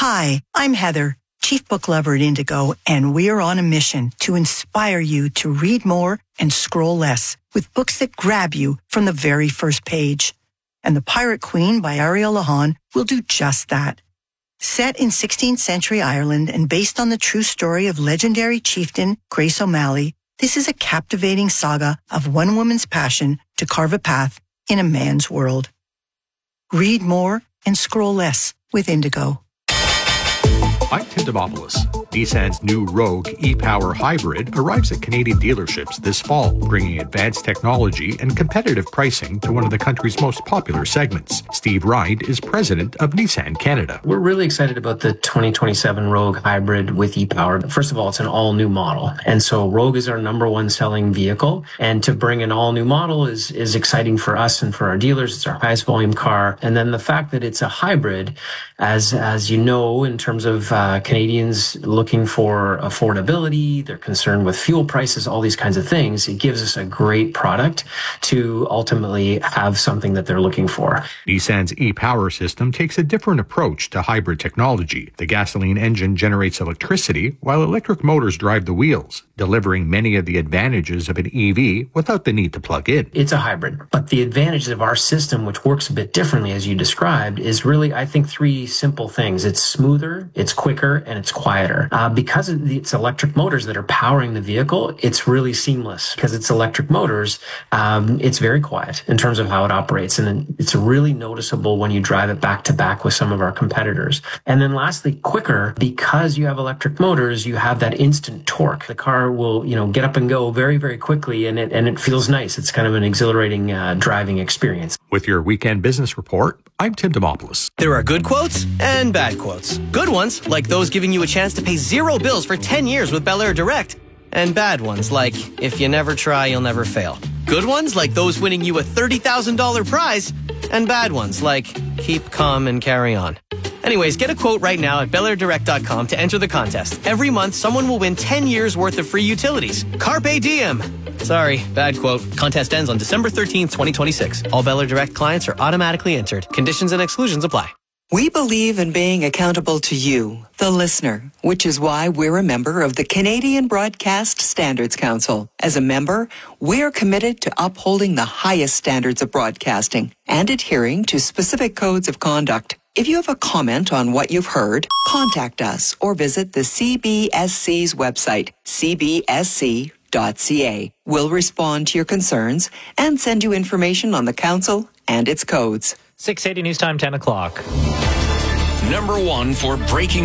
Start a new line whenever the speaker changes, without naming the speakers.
Hi, I'm Heather, Chief Book Lover at Indigo, and we're on a mission to inspire you to read more and scroll less with books that grab you from the very first page. And The Pirate Queen by Ariel Lahan will do just that. Set in 16th century Ireland and based on the true story of legendary chieftain Grace O'Malley, this is a captivating saga of one woman's passion to carve a path in a man's world. Read more and scroll less with Indigo.
I'm Tim Demopoulos. Nissan's new Rogue e-Power Hybrid arrives at Canadian dealerships this fall, bringing advanced technology and competitive pricing to one of the country's most popular segments. Steve Ride is president of Nissan Canada.
We're really excited about the 2027 Rogue Hybrid with e-Power. First of all, it's an all-new model. And so Rogue is our number one selling vehicle. And to bring an all-new model is exciting for us and for our dealers. It's our highest volume car. And then the fact that it's a hybrid, as you know, in terms of Canadians looking for affordability, they're concerned with fuel prices, all these kinds of things. It gives us a great product to ultimately have something that they're looking for.
Nissan's e-Power system takes a different approach to hybrid technology. The gasoline engine generates electricity while electric motors drive the wheels, delivering many of the advantages of an EV without the need to plug in.
It's a hybrid, but the advantage of our system, which works a bit differently as you described, is really, I think, three simple things. It's smoother, it's quicker, and it's quieter. Because it's electric motors that are powering the vehicle, it's really seamless. Because it's electric motors, it's very quiet in terms of how it operates. And it's really noticeable when you drive it back to back with some of our competitors. And then lastly, quicker, because you have electric motors, you have that instant torque. The car will, get up and go very, very quickly, and it feels nice. It's kind of an exhilarating driving experience.
With your weekend business report, I'm Tim Demopoulos.
There are good quotes and bad quotes. Good ones, like those giving you a chance to pay zero bills for 10 years with Bel Air Direct. And bad ones, like, if you never try, you'll never fail. Good ones, like those winning you a $30,000 prize. And bad ones, like, keep calm and carry on. Anyways, get a quote right now at BelAirDirect.com to enter the contest. Every month, someone will win 10 years worth of free utilities. Carpe diem. Sorry, bad quote. Contest ends on December 13th, 2026. All Bel Air Direct clients are automatically entered. Conditions and exclusions apply.
We believe in being accountable to you, the listener, which is why we're a member of the Canadian Broadcast Standards Council. As a member, we're committed to upholding the highest standards of broadcasting and adhering to specific codes of conduct. If you have a comment on what you've heard, contact us or visit the CBSC's website, cbsc.ca. We'll respond to your concerns and send you information on the council and its codes.
6:80 news time, 10 o'clock.
Number one for breaking